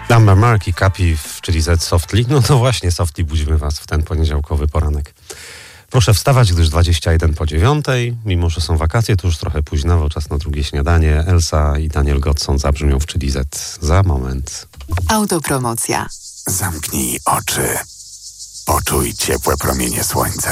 Amber Mark i Kapi, czyli Z Softly. No to właśnie Softly budzimy was w ten poniedziałkowy poranek. Proszę wstawać, gdyż 8:21, mimo że są wakacje, to już trochę późno, czas na drugie śniadanie. Elsa i Daniel Godson zabrzmią w Czyli Z za moment. Autopromocja. Zamknij oczy. Poczuj ciepłe promienie słońca.